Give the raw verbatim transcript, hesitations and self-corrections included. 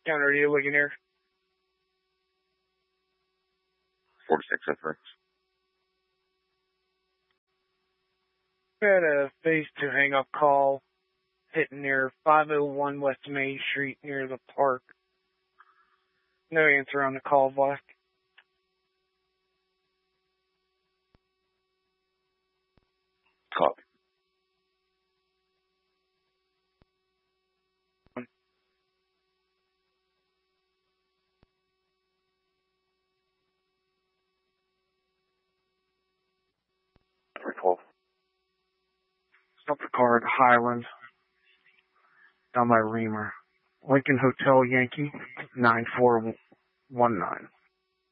Counter, are you looking here? forty-six, that's right. We had a phase two hang-up call hitting near five oh one West Main Street near the park. No answer on the call block. Copy. twelve. Stop the car at Highland. Down by Reamer. Lincoln Hotel Yankee, nine four one nine.